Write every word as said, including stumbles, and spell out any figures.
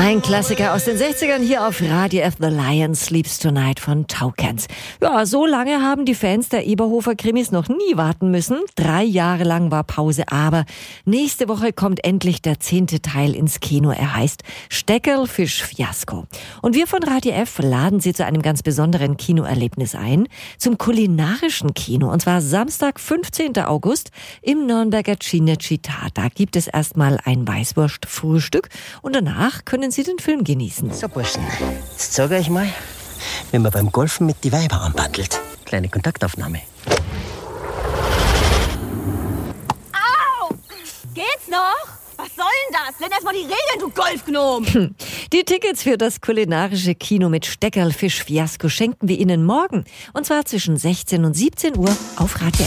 Ein Klassiker aus den sechzigern hier auf Radio F. The Lion Sleeps Tonight von Taukens. Ja, so lange haben die Fans der Eberhofer-Krimis noch nie warten müssen. Drei Jahre lang war Pause, aber nächste Woche kommt endlich der zehnte Teil ins Kino. Er heißt Steckerlfisch-Fiasko. Und wir von Radio F laden Sie zu einem ganz besonderen Kinoerlebnis ein, zum kulinarischen Kino. Und zwar Samstag, fünfzehnten August im Nürnberger Cinecittà. Da gibt es erstmal ein Weißwurst-Frühstück und danach können Sie den Film genießen. So, Burschen, jetzt sag euch mal, wenn man beim Golfen mit die Weiber anbandelt. Kleine Kontaktaufnahme. Au! Geht's noch? Was soll denn das? Lern erst mal die Regeln, du Golfgnom! Die Tickets für das kulinarische Kino mit Steckerlfisch-Fiasko schenken wir Ihnen morgen. Und zwar zwischen sechzehn und siebzehn Uhr auf Radio F.